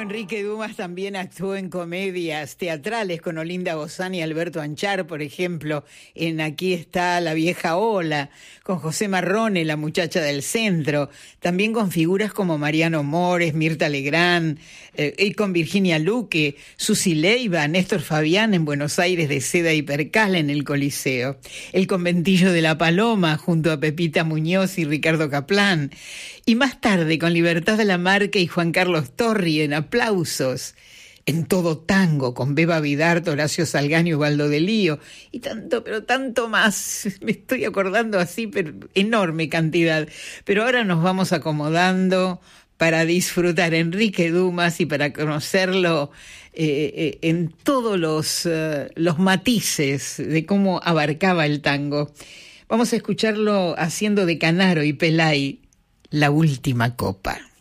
Enrique Dumas también actuó en comedias teatrales con Olinda Bozán y Alberto Anchar, por ejemplo, en Aquí está la vieja ola, con José Marrone, La muchacha del centro, también con figuras como Mariano Mores, Mirta Legrand, y con Virginia Luque, Susi Leiva, Néstor Fabián en Buenos Aires de Seda y Percal en el Coliseo, El conventillo de la Paloma junto a Pepita Muñoz y Ricardo Caplán, y más tarde con Libertad Lamarque y Juan Carlos Torri en Aplausos, en Todo Tango con Beba Vidarte, Horacio Salgán y Ubaldo de Lío, y tanto, pero tanto más, me estoy acordando así, pero enorme cantidad. Pero ahora nos vamos acomodando para disfrutar Enrique Dumas y para conocerlo en todos los matices de cómo abarcaba el tango. Vamos a escucharlo haciendo de Canaro y Pelay La última copa.